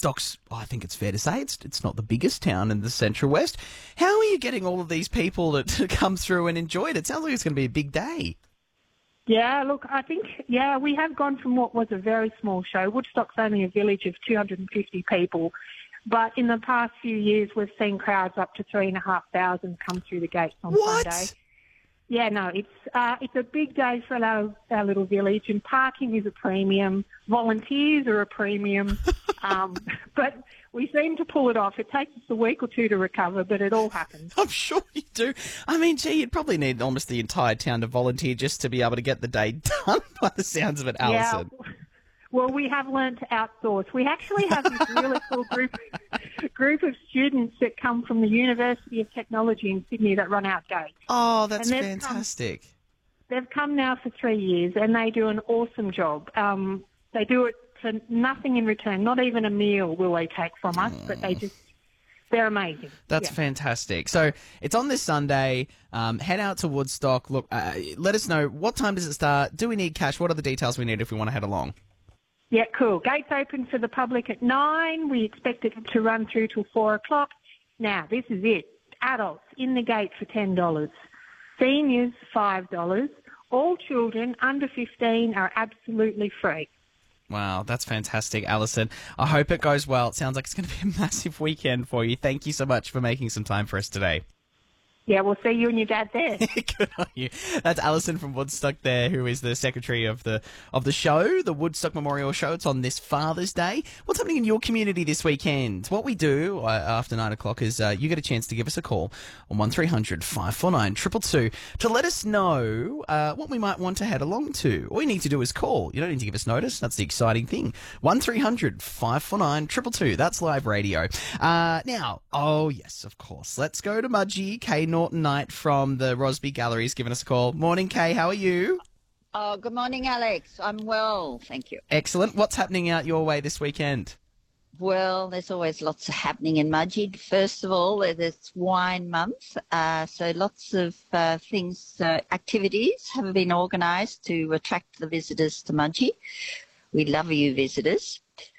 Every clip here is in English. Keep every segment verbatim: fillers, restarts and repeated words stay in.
Woodstock's, I think it's fair to say, it's it's not the biggest town in the Central West. How are you getting all of these people to, to come through and enjoy it? It sounds like it's going to be a big day. Yeah, look, I think, yeah, we have gone from what was a very small show. Woodstock's only a village of two hundred fifty people. But in the past few years, we've seen crowds up to three and a half thousand come through the gates on What? Sunday. Yeah, no, it's uh, it's a big day for our, our little village, and parking is a premium. Volunteers are a premium. um, but we seem to pull it off. It takes us a week or two to recover, but it all happens. I'm sure you do. I mean, gee, you'd probably need almost the entire town to volunteer just to be able to get the day done by the sounds of it, Alison. Yeah. Well, we have learned to outsource. We actually have this really cool group group of students that come from the University of Technology in Sydney that run out gates. Oh, that's they've fantastic. Come, they've come now for three years, and they do an awesome job. Um, they do it for nothing in return. Not even a meal will they take from us, but they just, they're amazing. That's yeah. fantastic. So it's on this Sunday. Um, head out to Woodstock. Look, uh, let us know, what time does it start? Do we need cash? What are the details we need if we want to head along? Yeah, cool. Gates open for the public at nine. We expect it to run through till four o'clock. Now, this is it. Adults in the gate for ten dollars. Seniors, five dollars. All children under fifteen are absolutely free. Wow, that's fantastic, Alison. I hope it goes well. It sounds like it's going to be a massive weekend for you. Thank you so much for making some time for us today. Yeah, we'll see you and your dad there. Good on you. That's Alison from Woodstock there, who is the secretary of the of the show, the Woodstock Memorial Show. It's on this Father's Day. What's happening in your community this weekend? What we do uh, after nine o'clock is uh, you get a chance to give us a call on one three hundred five four nine two two two to let us know uh, what we might want to head along to. All you need to do is call. You don't need to give us notice. That's the exciting thing. one three hundred five four nine two two two. That's live radio. Uh, now, oh yes, of course. Let's go to Mudgee. Kay Norton Knight from the Rosby Gallery's giving us a call. Morning, Kay. How are you? Oh, good morning, Alex. I'm well, thank you. Excellent. What's happening out your way this weekend? Well, there's always lots happening in Mudgee. First of all, there's wine month, uh, so lots of uh, things, uh, activities have been organised to attract the visitors to Mudgee. We love you visitors.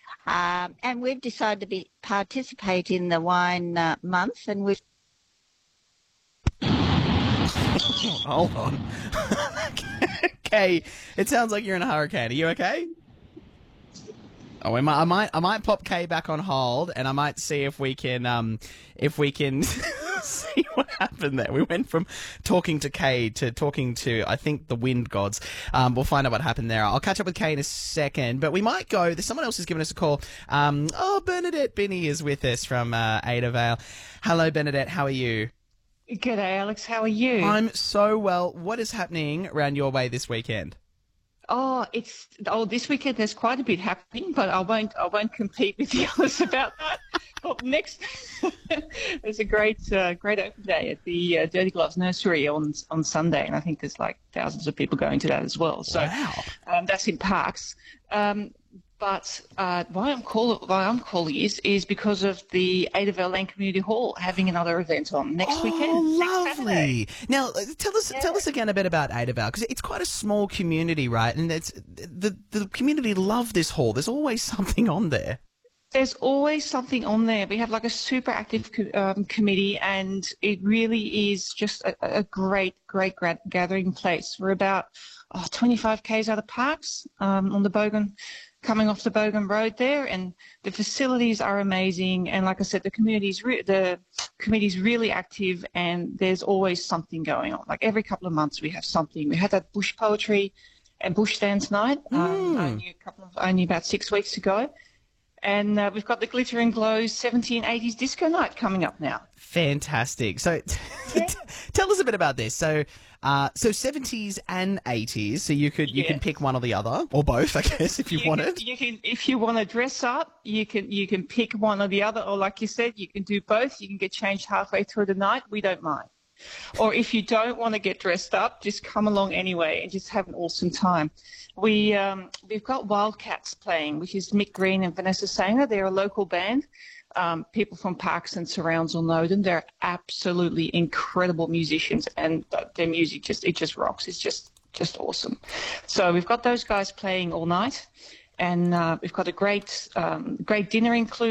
Um, and we've decided to be participate in the wine uh, month, and we've Hold on. Okay, it sounds like you're in a hurricane. Are you okay? Oh, I might, I might, I might pop Kay back on hold, and I might see if we can, um, if we can see what happened there. We went from talking to Kay to talking to, I think, the wind gods. Um, we'll find out what happened there. I'll catch up with Kay in a second, but we might go. There's someone else who's given us a call. Um, oh, Bernadette Binney is with us from uh, Ada Vale. Hello, Bernadette. How are you? G'day, Alex. How are you? I'm so well. What is happening around your way this weekend? Oh, it's oh this weekend there's quite a bit happening, but I won't I won't compete with the others about that. Up next, there's a great uh, great open day at the uh, Dirty Gloves Nursery on on Sunday, and I think there's like thousands of people going to that as well. So wow. um, that's in Parks. Um, But uh, why I'm call why I'm calling is is because of the Ada Vale Lane Community Hall having another event on next oh, weekend. Oh, next lovely! Now, uh, tell us Yeah. tell us again a bit about Ada Vale, because it's quite a small community, right? And it's the the community love this hall. There's always something on there. There's always something on there. We have like a super active co- um, committee, and it really is just a, a great, great gra- gathering place. We're about oh, twenty-five kays out of Parks um, on the Bogan, coming off the Bogan Road there, and the facilities are amazing. And like I said, the community's re- the committee's really active, and there's always something going on. Like every couple of months, we have something. We had that bush poetry and bush dance night um, Mm. only a couple of only about six weeks ago. And uh, we've got the Glitter and Glow seventeen eighties disco night coming up now. Fantastic. So Yeah. tell us a bit about this. So uh, so seventies and eighties, so you could you can Yes. pick one or the other, or both, I guess, if you, You wanted. can, you can, if you want to dress up, you can you can pick one or the other, or like you said, you can do both. You can get changed halfway through the night. We don't mind. Or if you don't want to get dressed up, just come along anyway and just have an awesome time. We um, we've got Wildcats playing, which is Mick Green and Vanessa Sanger. They're a local band. Um, people from Parks and surrounds will know them. They're absolutely incredible musicians, and their music just it just rocks. It's just just awesome. So we've got those guys playing all night, and uh, we've got a great um, great dinner included.